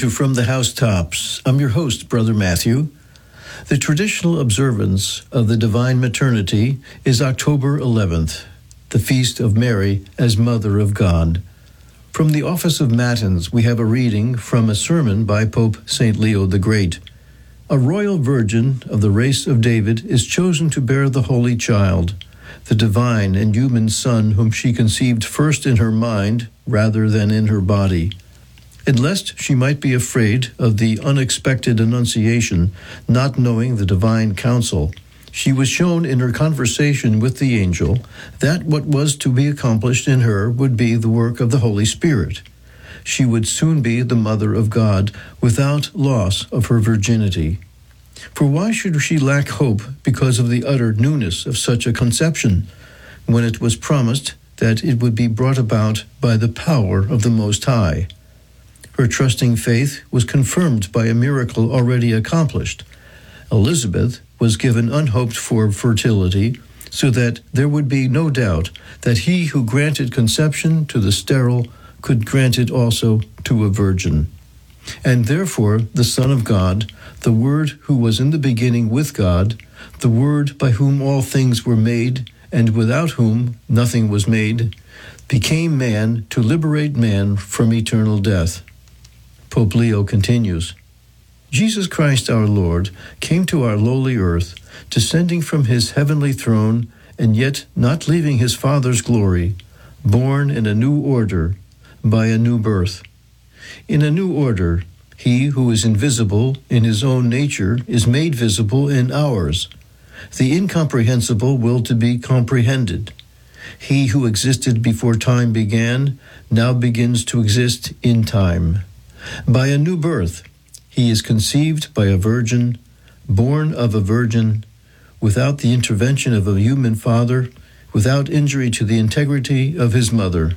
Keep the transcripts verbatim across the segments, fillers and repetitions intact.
to From the Housetops. I'm your host, Brother Matthew. The traditional observance of the Divine Maternity is October eleventh, the Feast of Mary as Mother of God. From the Office of Matins, we have a reading from a sermon by Pope Saint Leo the Great. A royal virgin of the race of David is chosen to bear the Holy Child, the divine and human Son whom she conceived first in her mind rather than in her body. And lest she might be afraid of the unexpected Annunciation, not knowing the divine counsel, she was shown in her conversation with the angel that what was to be accomplished in her would be the work of the Holy Spirit. She would soon be the Mother of God without loss of her virginity. For why should she lack hope because of the utter newness of such a conception, when it was promised that it would be brought about by the power of the Most High? Her trusting faith was confirmed by a miracle already accomplished. Elizabeth was given unhoped-for fertility, so that there would be no doubt that he who granted conception to the sterile could grant it also to a virgin. And therefore the Son of God, the Word who was in the beginning with God, the Word by whom all things were made, and without whom nothing was made, became man to liberate man from eternal death. Pope Leo continues, Jesus Christ our Lord came to our lowly earth, descending from his heavenly throne, and yet not leaving his Father's glory, born in a new order, by a new birth. In a new order, he who is invisible in his own nature is made visible in ours. The incomprehensible will to be comprehended. He who existed before time began now begins to exist in time. By a new birth, he is conceived by a virgin, born of a virgin, without the intervention of a human father, without injury to the integrity of his mother.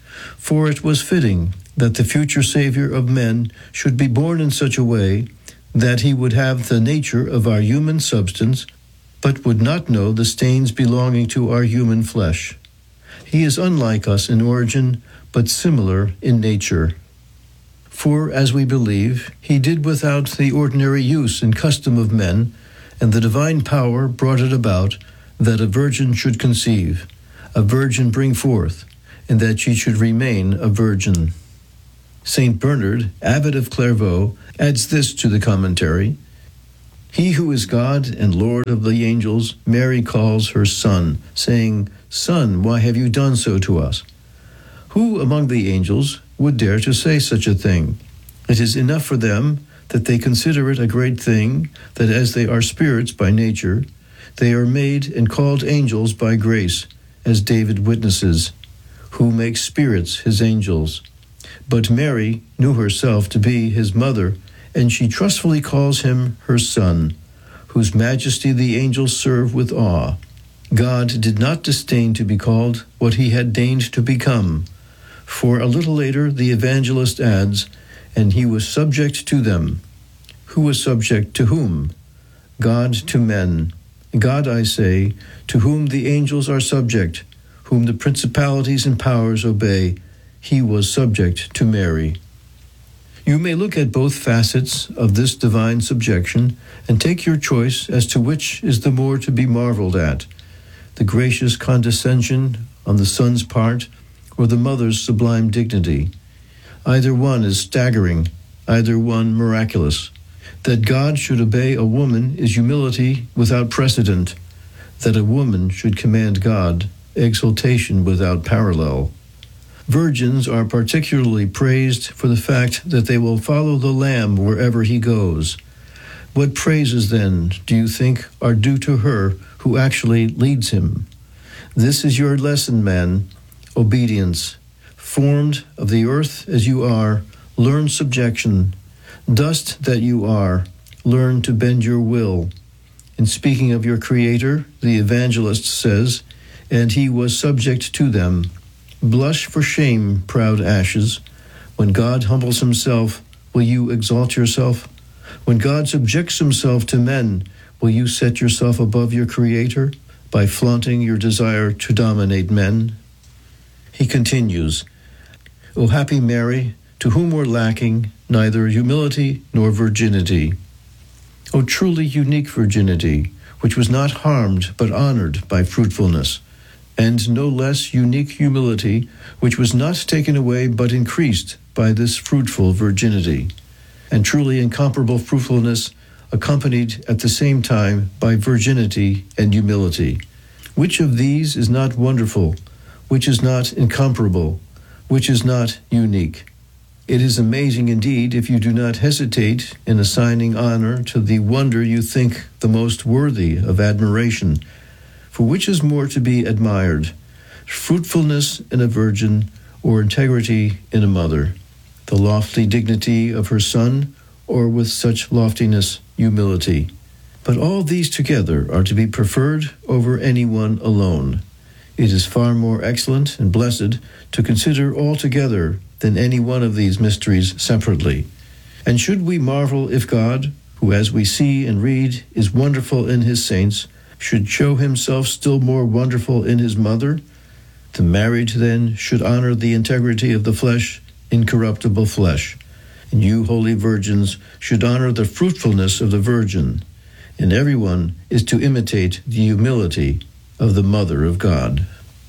For it was fitting that the future Savior of men should be born in such a way that he would have the nature of our human substance, but would not know the stains belonging to our human flesh. He is unlike us in origin, but similar in nature. For, as we believe, he did without the ordinary use and custom of men, and the divine power brought it about that a virgin should conceive, a virgin bring forth, and that she should remain a virgin. Saint Bernard, abbot of Clairvaux, adds this to the commentary. He who is God and Lord of the angels, Mary calls her Son, saying, Son, why have you done so to us? Who among the angels would dare to say such a thing? It is enough for them that they consider it a great thing, that as they are spirits by nature, they are made and called angels by grace, as David witnesses, who makes spirits his angels. But Mary knew herself to be his mother, and she trustfully calls him her Son, whose majesty the angels serve with awe. God did not disdain to be called what he had deigned to become. For a little later the evangelist adds, and he was subject to them. Who was subject to whom? God to men. God, I say, to whom the angels are subject, whom the principalities and powers obey. He was subject to Mary. You may look at both facets of this divine subjection and take your choice as to which is the more to be marveled at, the gracious condescension on the Son's part, or the mother's sublime dignity. Either one is staggering, either one miraculous. That God should obey a woman is humility without precedent. That a woman should command God, exaltation without parallel. Virgins are particularly praised for the fact that they will follow the Lamb wherever he goes. What praises, then, do you think are due to her who actually leads him? This is your lesson, man. Obedience. Formed of the earth as you are, learn subjection. Dust that you are, learn to bend your will. In speaking of your Creator, the evangelist says, and he was subject to them. Blush for shame, proud ashes. When God humbles himself, will you exalt yourself? When God subjects himself to men, will you set yourself above your Creator by flaunting your desire to dominate men? He continues, O happy Mary, to whom were lacking neither humility nor virginity. O truly unique virginity, which was not harmed but honored by fruitfulness, and no less unique humility, which was not taken away but increased by this fruitful virginity, and truly incomparable fruitfulness accompanied at the same time by virginity and humility. Which of these is not wonderful? Which is not incomparable? Which is not unique? It is amazing indeed if you do not hesitate in assigning honor to the wonder you think the most worthy of admiration. For which is more to be admired, fruitfulness in a virgin or integrity in a mother, the lofty dignity of her son, or with such loftiness, humility? But all these together are to be preferred over any one alone. It is far more excellent and blessed to consider all together than any one of these mysteries separately. And should we marvel if God, who as we see and read is wonderful in his saints, should show himself still more wonderful in his mother? The married, then, should honor the integrity of the flesh, incorruptible flesh. And you, holy virgins, should honor the fruitfulness of the virgin. And everyone is to imitate the humility of the Mother of God.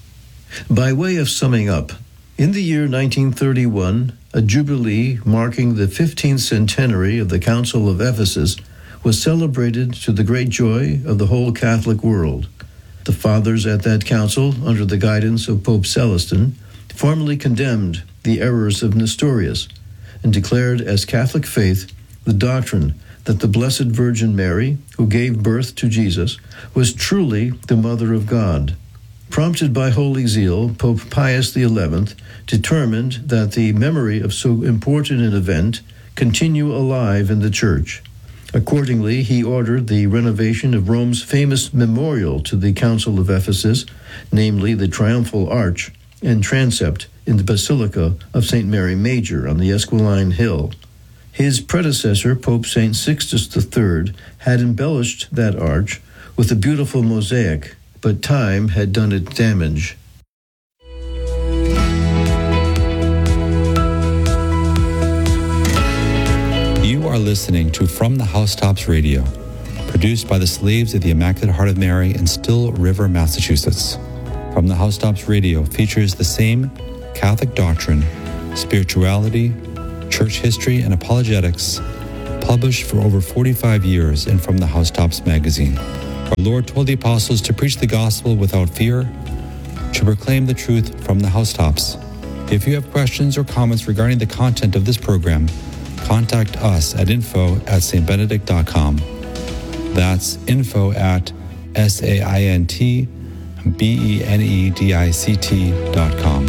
By way of summing up, in the year nineteen thirty-one, a jubilee marking the fifteenth centenary of the Council of Ephesus was celebrated to the great joy of the whole Catholic world. The fathers at that council, under the guidance of Pope Celestine, formally condemned the errors of Nestorius and declared as Catholic faith the doctrine that the Blessed Virgin Mary, who gave birth to Jesus, was truly the Mother of God. Prompted by holy zeal, Pope Pius the eleventh determined that the memory of so important an event continue alive in the Church. Accordingly, he ordered the renovation of Rome's famous memorial to the Council of Ephesus, namely the Triumphal Arch and Transept in the Basilica of Saint Mary Major on the Esquiline Hill. His predecessor, Pope Saint Sixtus the third, had embellished that arch with a beautiful mosaic, but time had done it damage. You are listening to From the Housetops Radio, produced by the Slaves of the Immaculate Heart of Mary in Still River, Massachusetts. From the Housetops Radio features the same Catholic doctrine, spirituality, church history, and apologetics, published for over forty-five years in From the Housetops magazine. Our Lord told the apostles to preach the gospel without fear, to proclaim the truth from the housetops. If you have questions or comments regarding the content of this program, contact us at info at stbenedict dot com. That's info at S A I N T B E N E D I C T dot com.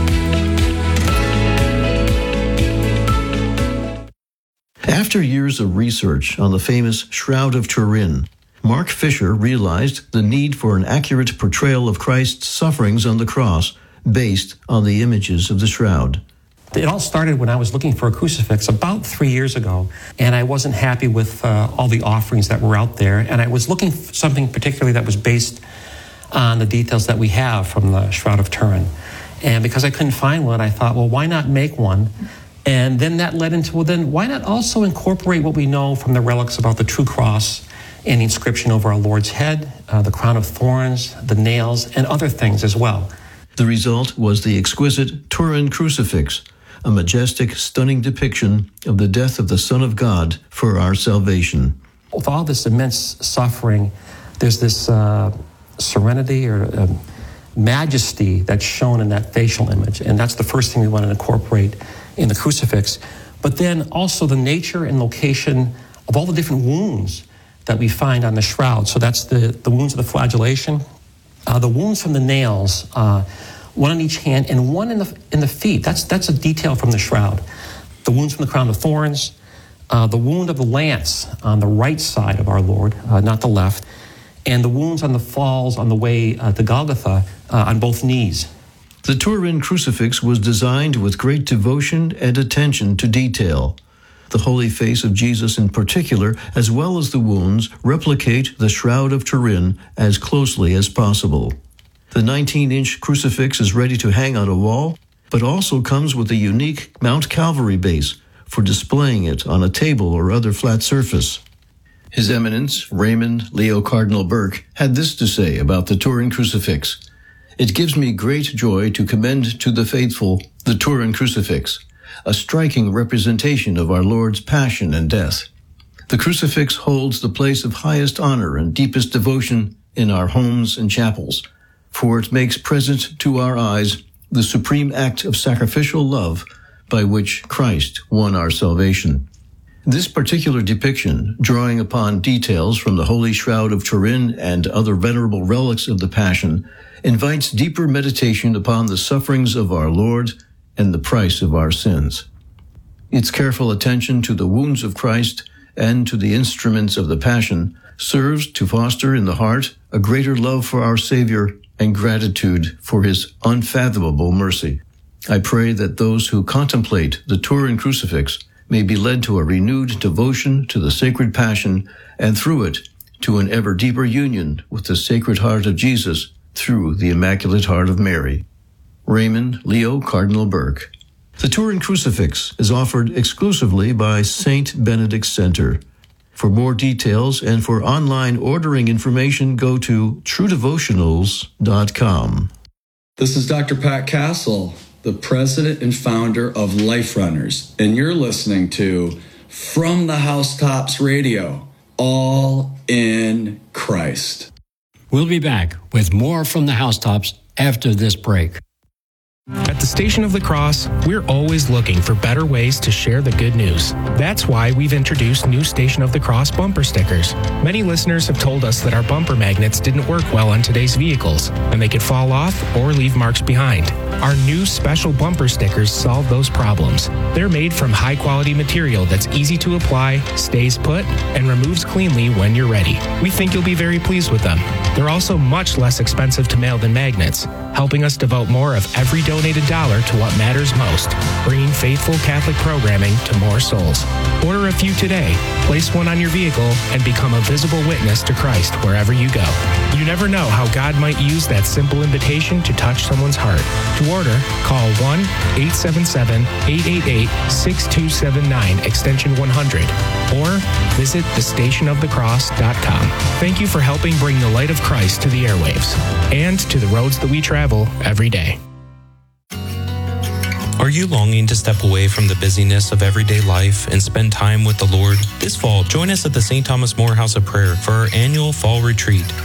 After years of research on the famous Shroud of Turin, Mark Fisher realized the need for an accurate portrayal of Christ's sufferings on the cross based on the images of the shroud. It all started when I was looking for a crucifix about three years ago, and I wasn't happy with uh, all the offerings that were out there, and I was looking for something particularly that was based on the details that we have from the Shroud of Turin. And because I couldn't find one, I thought, well, why not make one? And then that led into, well, then why not also incorporate what we know from the relics about the true cross and the inscription over our Lord's head, uh, the crown of thorns, the nails, and other things as well. The result was the exquisite Turin crucifix, a majestic, stunning depiction of the death of the Son of God for our salvation. With all this immense suffering, there's this uh, serenity or uh, majesty that's shown in that facial image, and that's the first thing we want to incorporate in the crucifix. But then also the nature and location of all the different wounds that we find on the shroud. So that's the, the wounds of the flagellation, uh, the wounds from the nails, uh, one on each hand and one in the in the feet. That's that's a detail from the shroud. The wounds from the crown of thorns, uh, the wound of the lance on the right side of our Lord, uh, not the left, and the wounds on the falls on the way uh, to Golgotha uh, on both knees. The Turin crucifix was designed with great devotion and attention to detail. The holy face of Jesus in particular, as well as the wounds, replicate the Shroud of Turin as closely as possible. The nineteen-inch crucifix is ready to hang on a wall, but also comes with a unique Mount Calvary base for displaying it on a table or other flat surface. His Eminence, Raymond Leo Cardinal Burke, had this to say about the Turin Crucifix. It gives me great joy to commend to the faithful the Turin Crucifix, a striking representation of our Lord's passion and death. The crucifix holds the place of highest honor and deepest devotion in our homes and chapels, for it makes present to our eyes the supreme act of sacrificial love by which Christ won our salvation. This particular depiction, drawing upon details from the Holy Shroud of Turin and other venerable relics of the Passion, invites deeper meditation upon the sufferings of our Lord and the price of our sins. Its careful attention to the wounds of Christ and to the instruments of the Passion serves to foster in the heart a greater love for our Savior and gratitude for his unfathomable mercy. I pray that those who contemplate the Turin Crucifix may be led to a renewed devotion to the Sacred Passion and through it to an ever deeper union with the Sacred Heart of Jesus through the Immaculate Heart of Mary. Raymond Leo Cardinal Burke. The Turin Crucifix is offered exclusively by Saint Benedict's Center. For more details and for online ordering information, go to true devotionals dot com. This is Doctor Pat Castle, the president and founder of Life Runners, and you're listening to From the Housetops Radio, all in Christ. We'll be back with more From the Housetops after this break. At the Station of the Cross, we're always looking for better ways to share the good news. That's why we've introduced new Station of the Cross bumper stickers. Many listeners have told us that our bumper magnets didn't work well on today's vehicles, and they could fall off or leave marks behind. Our new special bumper stickers solve those problems. They're made from high-quality material that's easy to apply, stays put, and removes cleanly when you're ready. We think you'll be very pleased with them. They're also much less expensive to mail than magnets, helping us devote more of every donated dollar to what matters most, bringing faithful Catholic programming to more souls. Order a few today, place one on your vehicle, and become a visible witness to Christ wherever you go. You never know how God might use that simple invitation to touch someone's heart. To order, call one eight seven seven, eight eight eight, six two seven nine, extension one hundred, or visit the station of the cross dot com. Thank you for helping bring the light of Christ to the airwaves and to the roads that we travel every day. Are you longing to step away from the busyness of everyday life and spend time with the Lord? This fall, join us at the Saint Thomas More House of Prayer for our annual fall retreat.